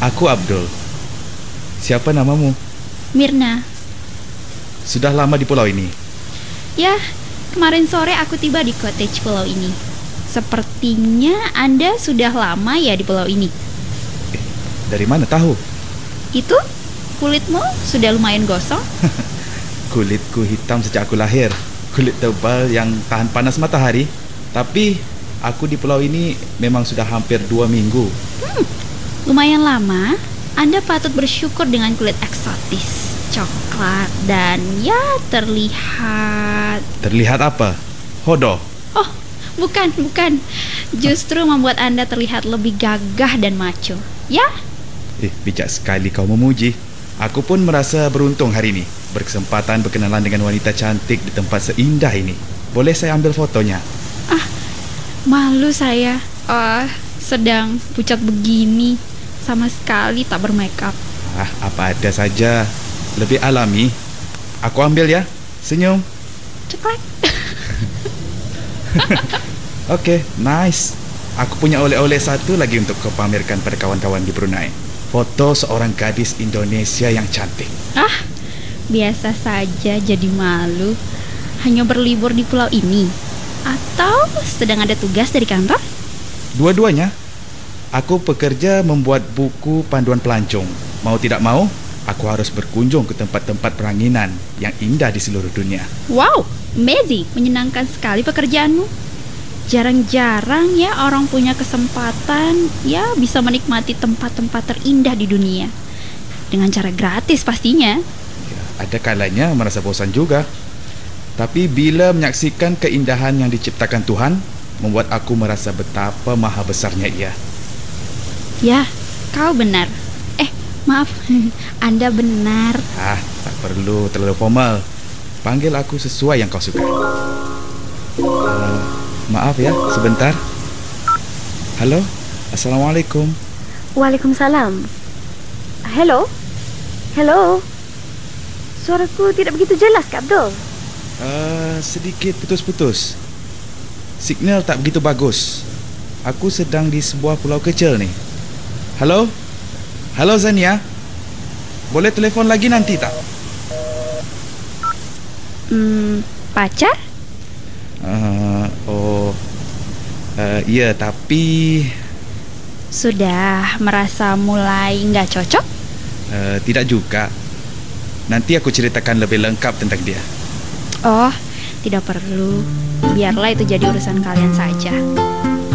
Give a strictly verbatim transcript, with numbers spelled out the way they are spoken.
Aku Abdul. Siapa namamu? Mirna. Sudah lama di pulau ini? Ya, kemarin sore aku tiba di cottage pulau ini. Sepertinya Anda sudah lama ya di pulau ini. Eh, dari mana tahu? Itu kulitmu sudah lumayan gosong. Kulitku hitam sejak aku lahir. Kulit tebal yang tahan panas matahari. Tapi aku di pulau ini memang sudah hampir dua minggu. Hmm, lumayan lama. Anda patut bersyukur dengan kulit eksotis, coklat, dan ya terlihat... Terlihat apa? Hodoh? Oh, bukan, bukan. Justru membuat Anda terlihat lebih gagah dan macho. Ya? Eh, bijak sekali kau memuji. Aku pun merasa beruntung hari ini berkesempatan berkenalan dengan wanita cantik di tempat seindah ini. Boleh saya ambil fotonya? Ah, malu saya. Ah, sedang pucat begini, sama sekali tak bermakeup. Ah, apa ada saja. Lebih alami. Aku ambil ya. Senyum. Ceklek. Oke, okay, nice. Aku punya oleh-oleh satu lagi untuk kau pamerkan pada kawan-kawan di Brunei. Foto seorang gadis Indonesia yang cantik. Ah, biasa saja jadi malu. Hanya berlibur di pulau ini? Atau sedang ada tugas dari kantor? Dua-duanya. Aku bekerja membuat buku panduan pelancong. Mau tidak mau, aku harus berkunjung ke tempat-tempat peranginan yang indah di seluruh dunia. Wow, amazing. Menyenangkan sekali pekerjaanmu. Jarang-jarang ya orang punya kesempatan ya bisa menikmati tempat-tempat terindah di dunia. Dengan cara gratis pastinya. Ya, ada kalanya merasa bosan juga. Tapi bila menyaksikan keindahan yang diciptakan Tuhan, membuat aku merasa betapa maha besarnya Ia. Ya, kau benar. Eh, maaf, Anda benar. Ah, tak perlu terlalu formal. Panggil aku sesuai yang kau suka. Uh, maaf ya, sebentar. Halo, Assalamualaikum. Waalaikumsalam. Hello? Hello? Suaraku tidak begitu jelas, Kak Abdul. Uh, sedikit putus-putus. Signal tak begitu bagus. Aku sedang di sebuah pulau kecil nih. Halo? Halo Zania? Boleh telefon lagi nanti tak? Hmm, pacar? Uh, oh, uh, iya tapi... Sudah merasa mulai nggak cocok? Uh, tidak juga. Nanti aku ceritakan lebih lengkap tentang dia. Oh, tidak perlu. Biarlah itu jadi urusan kalian saja.